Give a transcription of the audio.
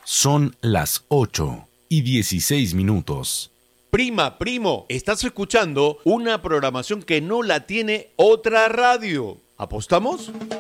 Son las 8:16. Prima, primo, estás escuchando una programación que no la tiene otra radio. ¿Apostamos?